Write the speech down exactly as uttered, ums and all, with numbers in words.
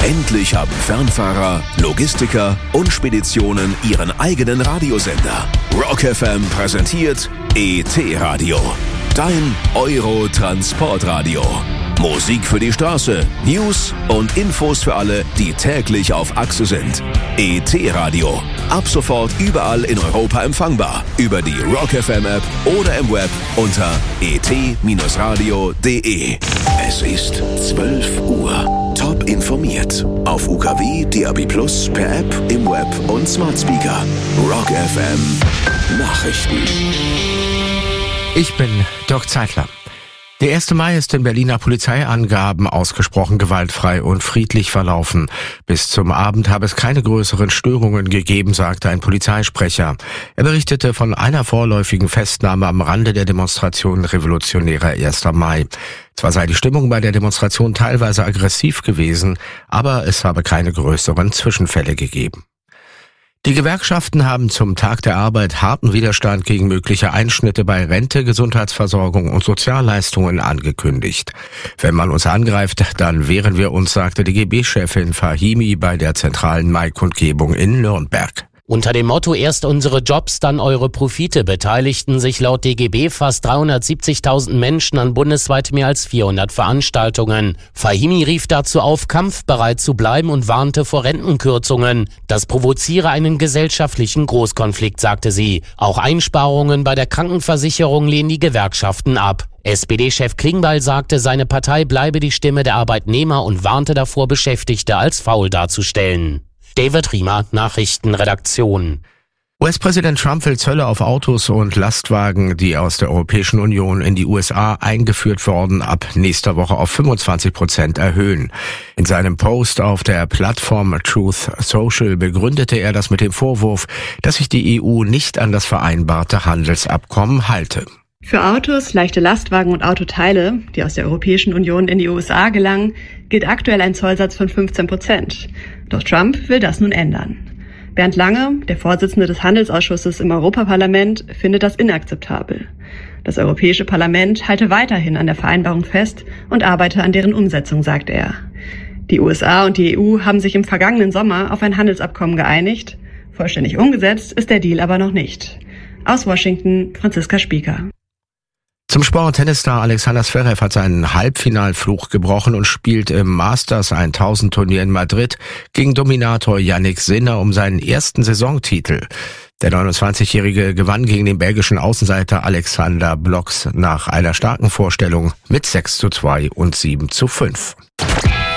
Endlich haben Fernfahrer, Logistiker und Speditionen ihren eigenen Radiosender. Rock F M präsentiert E T-Radio. Dein Euro-Transportradio. Musik für die Straße, News und Infos für alle, die täglich auf Achse sind. E T-Radio. Ab sofort überall in Europa empfangbar. Über die Rock F M App oder im Web unter e t radio punkt d e. Es ist zwölf Uhr. Top informiert. Auf U K W, D A B plus, per App, im Web und Smart Speaker. Rock F M Nachrichten. Ich bin Dirk Zeitler. Der erste Mai ist in Berliner Polizeiangaben ausgesprochen gewaltfrei und friedlich verlaufen. Bis zum Abend habe es keine größeren Störungen gegeben, sagte ein Polizeisprecher. Er berichtete von einer vorläufigen Festnahme am Rande der Demonstration Revolutionärer erster Mai. Zwar sei die Stimmung bei der Demonstration teilweise aggressiv gewesen, aber es habe keine größeren Zwischenfälle gegeben. Die Gewerkschaften haben zum Tag der Arbeit harten Widerstand gegen mögliche Einschnitte bei Rente, Gesundheitsversorgung und Sozialleistungen angekündigt. Wenn man uns angreift, dann wehren wir uns, sagte D G B-Chefin Fahimi bei der zentralen Mai-Kundgebung in Nürnberg. Unter dem Motto „Erst unsere Jobs, dann eure Profite“ beteiligten sich laut D G B fast dreihundertsiebzigtausend Menschen an bundesweit mehr als vierhundert Veranstaltungen. Fahimi rief dazu auf, kampfbereit zu bleiben und warnte vor Rentenkürzungen. Das provoziere einen gesellschaftlichen Großkonflikt, sagte sie. Auch Einsparungen bei der Krankenversicherung lehnen die Gewerkschaften ab. S P D-Chef Klingbeil sagte, seine Partei bleibe die Stimme der Arbeitnehmer und warnte davor, Beschäftigte als faul darzustellen. David Riemer, Nachrichtenredaktion. U S-Präsident Trump will Zölle auf Autos und Lastwagen, die aus der Europäischen Union in die U S A eingeführt wurden, ab nächster Woche auf fünfundzwanzig Prozent erhöhen. In seinem Post auf der Plattform Truth Social begründete er das mit dem Vorwurf, dass sich die E U nicht an das vereinbarte Handelsabkommen halte. Für Autos, leichte Lastwagen und Autoteile, die aus der Europäischen Union in die U S A gelangen, gilt aktuell ein Zollsatz von fünfzehn Prozent. Doch Trump will das nun ändern. Bernd Lange, der Vorsitzende des Handelsausschusses im Europaparlament, findet das inakzeptabel. Das Europäische Parlament halte weiterhin an der Vereinbarung fest und arbeite an deren Umsetzung, sagt er. Die U S A und die E U haben sich im vergangenen Sommer auf ein Handelsabkommen geeinigt. Vollständig umgesetzt ist der Deal aber noch nicht. Aus Washington, Franziska Spieker. Zum Sport: Tennisstar Alexander Zverev hat seinen Halbfinalfluch gebrochen und spielt im Masters tausend Turnier in Madrid gegen Dominator Jannik Sinner um seinen ersten Saisontitel. Der neunundzwanzigjährige gewann gegen den belgischen Außenseiter Alexander Blocks nach einer starken Vorstellung mit sechs zu zwei und sieben zu fünf.